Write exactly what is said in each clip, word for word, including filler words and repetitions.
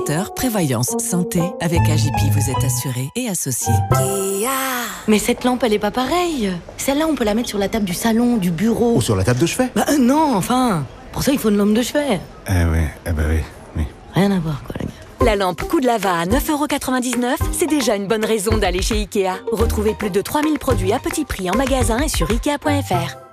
Prévoyance santé, avec A J P, vous êtes assuré et associé. Kia. Mais cette lampe, elle est pas pareille. Celle-là, on peut la mettre sur la table du salon, du bureau. Ou sur la table de chevet. Bah euh, non, enfin. Pour ça, il faut une lampe de chevet. Eh oui, eh ben oui, oui. Rien à voir, quoi, les gars. La lampe coup de lava à neuf euros quatre-vingt-dix-neuf, c'est déjà une bonne raison d'aller chez Ikea. Retrouvez plus de trois mille produits à petit prix en magasin et sur ikea point f r.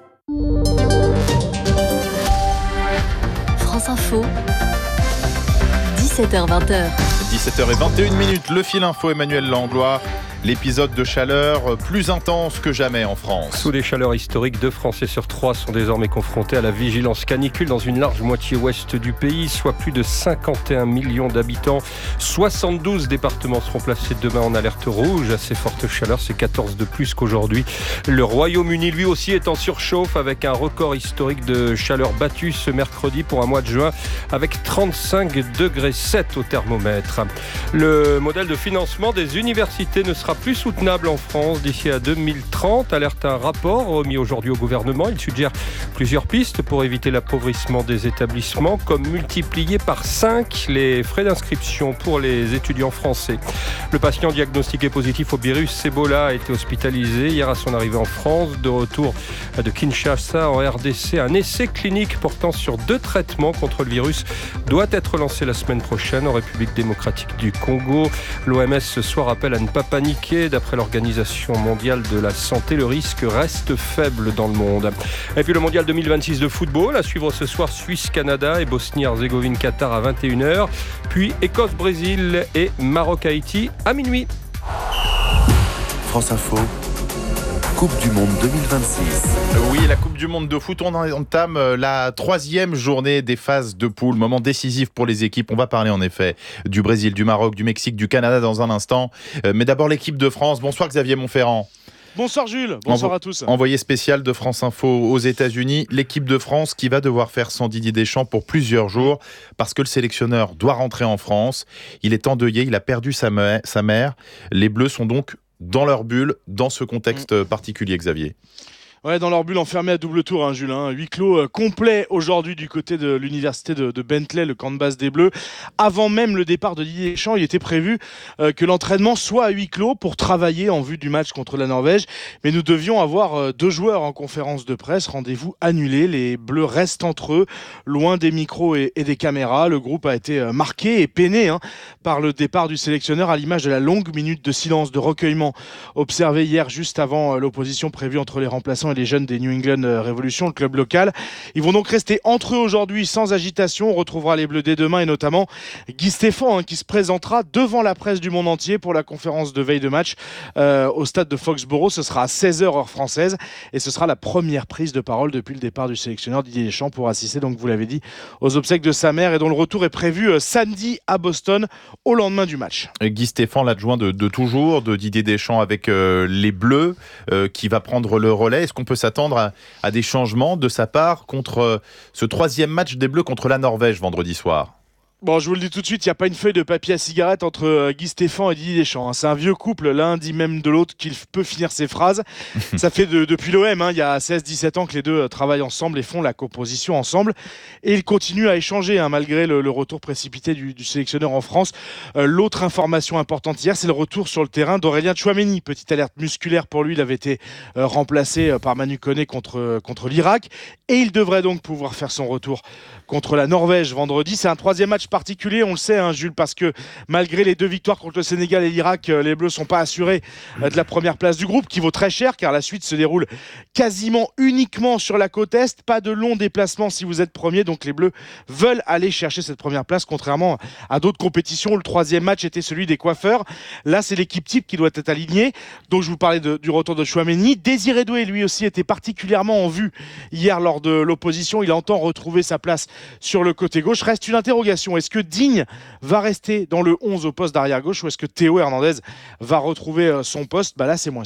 France Info, dix-sept heures vingt. dix-sept heures vingt et une minutes, le fil info Emmanuel Langlois. L'épisode de chaleur plus intense que jamais en France. Sous les chaleurs historiques, deux Français sur trois sont désormais confrontés à la vigilance canicule dans une large moitié ouest du pays, soit plus de cinquante et un millions d'habitants. soixante-douze départements seront placés demain en alerte rouge. À ces fortes chaleurs, c'est quatorze de plus qu'aujourd'hui. Le Royaume-Uni, lui aussi, est en surchauffe avec un record historique de chaleur battu ce mercredi pour un mois de juin avec trente-cinq degrés sept au thermomètre. Le modèle de financement des universités ne sera plus soutenable en France d'ici à deux mille trente, alerte un rapport remis aujourd'hui au gouvernement. Il suggère plusieurs pistes pour éviter l'appauvrissement des établissements, comme multiplier par cinq les frais d'inscription pour les étudiants français. Le patient diagnostiqué positif au virus Ebola a été hospitalisé hier à son arrivée en France. De retour de Kinshasa en R D C, un essai clinique portant sur deux traitements contre le virus doit être lancé la semaine prochaine en République démocratique du Congo. L'O M S ce soir appelle à ne pas paniquer. D'après l'Organisation mondiale de la santé, le risque reste faible dans le monde. Et puis le mondial deux mille vingt-six de football, à suivre ce soir Suisse-Canada et Bosnie-Herzégovine-Qatar à vingt et une heures, puis Écosse-Brésil et Maroc-Haïti à minuit. France Info, Coupe du Monde deux mille vingt-six. Oui, la Coupe du Monde de foot, on entame la troisième journée des phases de poule, moment décisif pour les équipes. On va parler en effet du Brésil, du Maroc, du Mexique, du Canada dans un instant. Mais d'abord l'équipe de France. Bonsoir Xavier Montferrand. Bonsoir Jules, bonsoir Envo- à tous. Envoyé spécial de France Info aux États-Unis, l'équipe de France qui va devoir faire sans Didier Deschamps pour plusieurs jours parce que le sélectionneur doit rentrer en France. Il est endeuillé, il a perdu sa mère. Sa mère. Les Bleus sont donc dans leur bulle, dans ce contexte particulier, Xavier. Ouais, dans leur bulle enfermée à double tour, hein, Jules. Hein. Huis clos euh, complet aujourd'hui du côté de l'université de, de Bentley, le camp de base des Bleus. Avant même le départ de Didier Deschamps, il était prévu euh, que l'entraînement soit à huis clos pour travailler en vue du match contre la Norvège. Mais nous devions avoir euh, deux joueurs en conférence de presse. Rendez-vous annulé. Les Bleus restent entre eux, loin des micros et, et des caméras. Le groupe a été euh, marqué et peiné hein, par le départ du sélectionneur, à l'image de la longue minute de silence, de recueillement observée hier juste avant euh, l'opposition prévue entre les remplaçants et les jeunes des New England Revolution, le club local. Ils vont donc rester entre eux aujourd'hui sans agitation. On retrouvera les Bleus dès demain et notamment Guy Stéphane hein, qui se présentera devant la presse du monde entier pour la conférence de veille de match euh, au stade de Foxborough. Ce sera à seize heures heure française et ce sera la première prise de parole depuis le départ du sélectionneur Didier Deschamps pour assister, donc vous l'avez dit, aux obsèques de sa mère et dont le retour est prévu euh, samedi à Boston au lendemain du match. Guy Stéphane, l'adjoint de, de toujours, de Didier Deschamps avec euh, les Bleus, euh, qui va prendre le relais. Est-ce qu'on peut s'attendre à, à des changements de sa part contre euh, ce troisième match des Bleus contre la Norvège vendredi soir ? Bon, je vous le dis tout de suite, il n'y a pas une feuille de papier à cigarette entre euh, Guy Stéphane et Didier Deschamps. Hein. C'est un vieux couple, l'un dit même de l'autre qu'il peut finir ses phrases. Ça fait de, depuis l'O M, hein, il y a seize dix-sept ans que les deux euh, travaillent ensemble et font la composition ensemble. Et ils continuent à échanger, hein, malgré le, le retour précipité du, du sélectionneur en France. Euh, l'autre information importante hier, c'est le retour sur le terrain d'Aurélien Tchouaméni. Petite alerte musculaire pour lui, il avait été euh, remplacé euh, par Manu Koné contre, euh, contre l'Irak. Et il devrait donc pouvoir faire son retour contre la Norvège vendredi. C'est un troisième match particulier, on le sait, hein, Jules, parce que malgré les deux victoires contre le Sénégal et l'Irak, euh, les Bleus ne sont pas assurés euh, de la première place du groupe, qui vaut très cher, car la suite se déroule quasiment uniquement sur la côte Est. Pas de long déplacement si vous êtes premier, donc les Bleus veulent aller chercher cette première place, contrairement à d'autres compétitions où le troisième match était celui des coiffeurs. Là, c'est l'équipe type qui doit être alignée. Donc, je vous parlais de, du retour de Tchouaméni. Désiré Doué, lui aussi, était particulièrement en vue hier lors de l'opposition. Il entend retrouver sa place sur le côté gauche. Reste une interrogation. Est-ce que Digne va rester dans le onze au poste d'arrière gauche ou est-ce que Théo Hernandez va retrouver son poste ? Bah là, c'est moins sûr.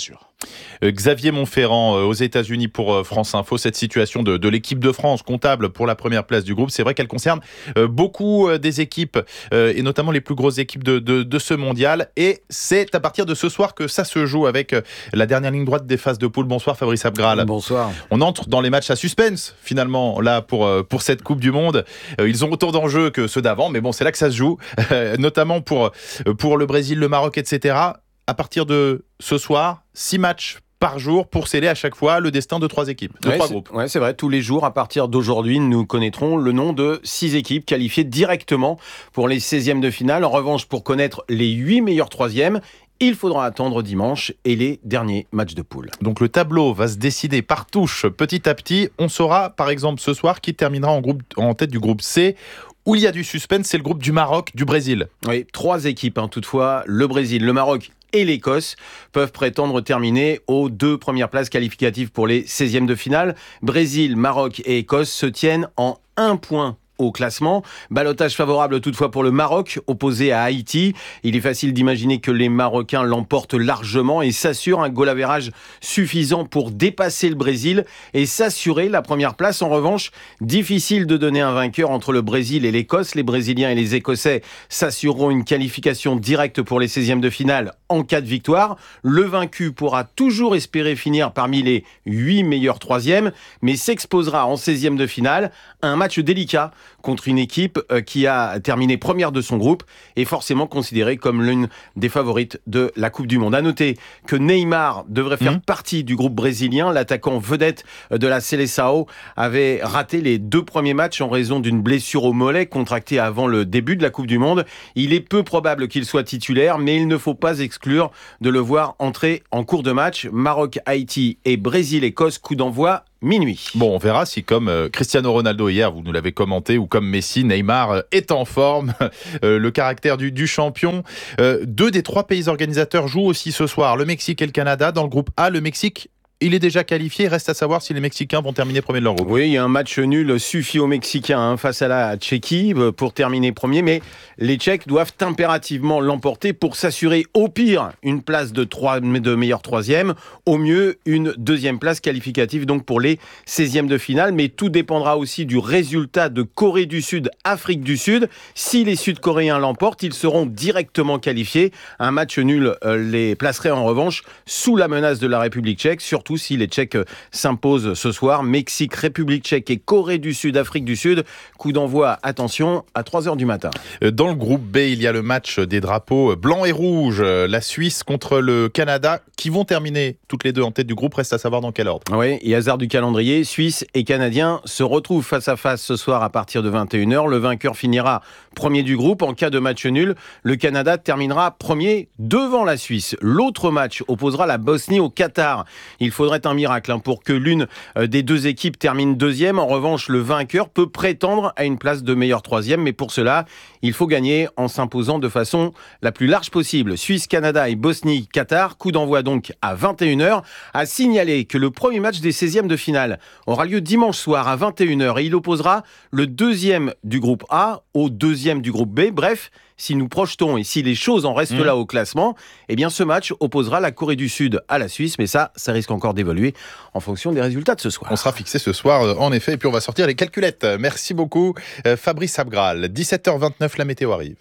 Xavier Montferrand aux États-Unis pour France Info. Cette situation de, de l'équipe de France comptable pour la première place du groupe, c'est vrai qu'elle concerne beaucoup des équipes et notamment les plus grosses équipes de, de, de ce mondial. Et c'est à partir de ce soir que ça se joue avec la dernière ligne droite des phases de poule. Bonsoir Fabrice Abgral. Bonsoir. On entre dans les matchs à suspense finalement là pour, pour cette Coupe du Monde. Ils ont autant d'enjeux que ceux d'avant, mais bon, c'est là que ça se joue, notamment pour, pour le Brésil, le Maroc, et cetera. À partir de ce soir, six matchs par jour pour sceller à chaque fois le destin de trois équipes, de ouais, trois c'est, groupes. Ouais, c'est vrai. Tous les jours, à partir d'aujourd'hui, nous connaîtrons le nom de six équipes qualifiées directement pour les seizièmes de finale. En revanche, pour connaître les huit meilleurs troisièmes, il faudra attendre dimanche et les derniers matchs de poule. Donc le tableau va se décider par touche petit à petit. On saura par exemple ce soir qui terminera en, groupe, en tête du groupe C, où il y a du suspense, c'est le groupe du Maroc, du Brésil. Oui, trois équipes hein, toutefois, le Brésil, le Maroc et l'Écosse peuvent prétendre terminer aux deux premières places qualificatives pour les seizièmes de finale. Brésil, Maroc et Écosse se tiennent en un point au classement. Ballottage favorable toutefois pour le Maroc, opposé à Haïti. Il est facile d'imaginer que les Marocains l'emportent largement et s'assurent un goal average suffisant pour dépasser le Brésil et s'assurer la première place. En revanche, difficile de donner un vainqueur entre le Brésil et l'Écosse. Les Brésiliens et les Écossais s'assureront une qualification directe pour les seizièmes de finale en cas de victoire. Le vaincu pourra toujours espérer finir parmi les huit meilleurs troisièmes, mais s'exposera en seizièmes de finale à un match délicat contre une équipe qui a terminé première de son groupe et forcément considérée comme l'une des favorites de la Coupe du Monde. À noter que Neymar devrait faire mmh. partie du groupe brésilien. L'attaquant vedette de la Seleção avait raté les deux premiers matchs en raison d'une blessure au mollet contractée avant le début de la Coupe du Monde. Il est peu probable qu'il soit titulaire, mais il ne faut pas exclure de le voir entrer en cours de match. Maroc, Haïti et Brésil-Écosse, coup d'envoi minuit. Bon, on verra si comme euh, Cristiano Ronaldo hier, vous nous l'avez commenté, ou comme Messi, Neymar euh, est en forme. Euh, le caractère du, du champion. Euh, deux des trois pays organisateurs jouent aussi ce soir, le Mexique et le Canada. Dans le groupe A, le Mexique, il est déjà qualifié. Reste à savoir si les Mexicains vont terminer premier de leur groupe. Oui, un match nul suffit aux Mexicains hein, face à la Tchéquie pour terminer premier. Mais les Tchèques doivent impérativement l'emporter pour s'assurer au pire une place de, trois, de meilleur troisième. Au mieux, une deuxième place qualificative donc pour les seizièmes de finale. Mais tout dépendra aussi du résultat de Corée du Sud, Afrique du Sud. Si les Sud-Coréens l'emportent, ils seront directement qualifiés. Un match nul euh, les placerait en revanche sous la menace de la République tchèque, surtout si les Tchèques s'imposent ce soir. Mexique, République tchèque et Corée du Sud, Afrique du Sud. Coup d'envoi, attention, à trois heures du matin. Dans le groupe B, il y a le match des drapeaux blancs et rouges. La Suisse contre le Canada, qui vont terminer toutes les deux en tête du groupe. Reste à savoir dans quel ordre. Oui, et hasard du calendrier, Suisse et Canadiens se retrouvent face à face ce soir à partir de vingt et une heures. Le vainqueur finira premier du groupe. En cas de match nul, le Canada terminera premier devant la Suisse. L'autre match opposera la Bosnie au Qatar. Il faudrait un miracle hein, pour que l'une des deux équipes termine deuxième. En revanche, le vainqueur peut prétendre à une place de meilleur troisième. Mais pour cela, il faut gagner en s'imposant de façon la plus large possible. Suisse, Canada et Bosnie, Qatar. Coup d'envoi donc à vingt et une heures. À signaler que le premier match des seizièmes de finale aura lieu dimanche soir à vingt et une heures. Et il opposera le deuxième du groupe A au deuxième du groupe B. Bref, si nous projetons et si les choses en restent mmh. là au classement, eh bien ce match opposera la Corée du Sud à la Suisse. Mais ça, ça risque encore d'évoluer en fonction des résultats de ce soir. On sera fixé ce soir, en effet, et puis on va sortir les calculettes. Merci beaucoup, Fabrice Abgral. dix-sept heures vingt-neuf, la météo arrive.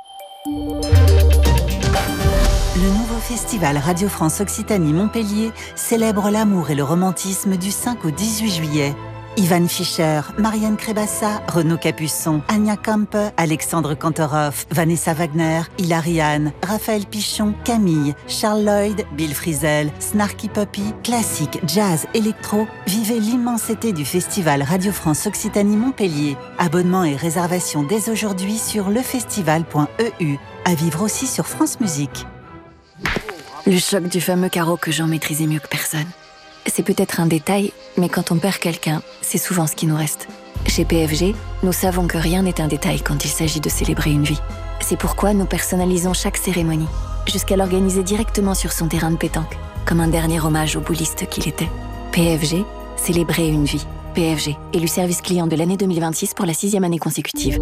Le nouveau festival Radio France Occitanie Montpellier célèbre l'amour et le romantisme du cinq au dix-huit juillet. Ivan Fischer, Marianne Crébassa, Renaud Capuçon, Anya Kampe, Alexandre Kantorov, Vanessa Wagner, Hilary Hahn, Raphaël Pichon, Camille, Charles Lloyd, Bill Frisell, Snarky Puppy, classique, jazz, électro. Vivez l'immense été du festival Radio France Occitanie Montpellier. Abonnement et réservation dès aujourd'hui sur lefestival point e u. À vivre aussi sur France Musique. Le choc du fameux carreau que j'en maîtrisais mieux que personne. C'est peut-être un détail, mais quand on perd quelqu'un, c'est souvent ce qui nous reste. Chez P F G, nous savons que rien n'est un détail quand il s'agit de célébrer une vie. C'est pourquoi nous personnalisons chaque cérémonie, jusqu'à l'organiser directement sur son terrain de pétanque, comme un dernier hommage au bouliste qu'il était. P F G, célébrer une vie. P F G, élu service client de l'année deux mille vingt-six pour la sixième année consécutive.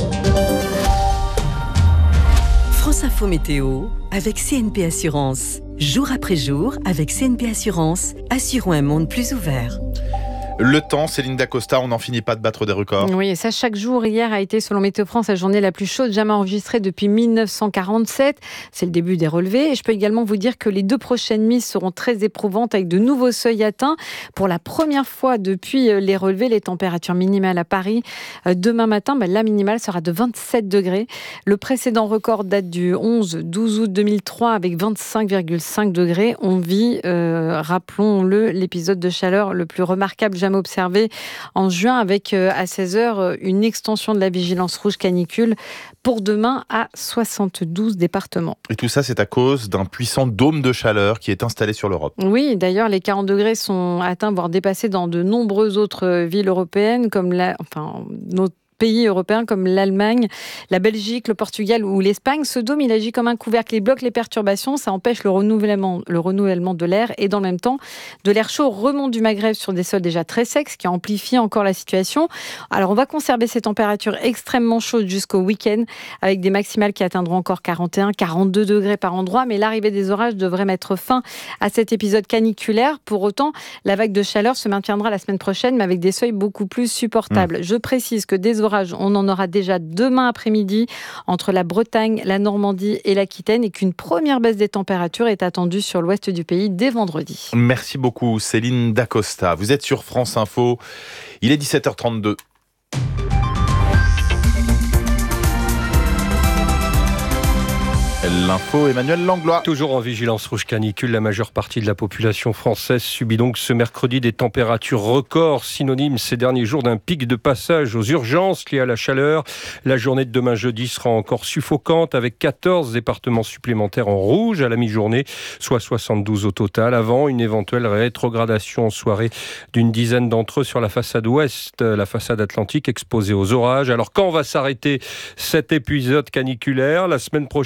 France Info Météo avec C N P Assurance. Jour après jour, avec C N P Assurance, assurons un monde plus ouvert. Le temps, Céline Dacosta, on n'en finit pas de battre des records. Oui, et ça, chaque jour. Hier a été, selon Météo France, la journée la plus chaude jamais enregistrée depuis mille neuf cent quarante-sept. C'est le début des relevés. Et je peux également vous dire que les deux prochaines nuits seront très éprouvantes avec de nouveaux seuils atteints. Pour la première fois depuis les relevés, les températures minimales à Paris. Demain matin, ben, la minimale sera de vingt-sept degrés. Le précédent record date du onze douze août deux mille trois avec vingt-cinq virgule cinq degrés. On vit, euh, rappelons-le, l'épisode de chaleur le plus remarquable jamais observé en juin avec euh, à seize heures une extension de la vigilance rouge canicule pour demain à soixante-douze départements. Et tout ça, c'est à cause d'un puissant dôme de chaleur qui est installé sur l'Europe. Oui, d'ailleurs, les quarante degrés sont atteints, voire dépassés dans de nombreuses autres villes européennes, comme la, enfin, notre pays européens comme l'Allemagne, la Belgique, le Portugal ou l'Espagne. Ce dôme, il agit comme un couvercle. Il bloque les perturbations, ça empêche le renouvellement, le renouvellement de l'air et dans le même temps, de l'air chaud remonte du Maghreb sur des sols déjà très secs, ce qui amplifie encore la situation. Alors, on va conserver ces températures extrêmement chaudes jusqu'au week-end, avec des maximales qui atteindront encore quarante et un, quarante-deux degrés par endroit, mais l'arrivée des orages devrait mettre fin à cet épisode caniculaire. Pour autant, la vague de chaleur se maintiendra la semaine prochaine, mais avec des seuils beaucoup plus supportables. Mmh. Je précise que des orages, on en aura déjà demain après-midi entre la Bretagne, la Normandie et l'Aquitaine et qu'une première baisse des températures est attendue sur l'ouest du pays dès vendredi. Merci beaucoup Céline Dacosta. Vous êtes sur France Info, il est dix-sept heures trente-deux. L'info, Emmanuel Langlois. Toujours en vigilance rouge canicule, la majeure partie de la population française subit donc ce mercredi des températures records, synonymes ces derniers jours d'un pic de passage aux urgences liées à la chaleur. La journée de demain jeudi sera encore suffocante avec quatorze départements supplémentaires en rouge à la mi-journée, soit soixante-douze au total, avant une éventuelle rétrogradation en soirée d'une dizaine d'entre eux sur la façade ouest, la façade atlantique exposée aux orages. Alors quand va s'arrêter cet épisode caniculaire ? La semaine prochaine,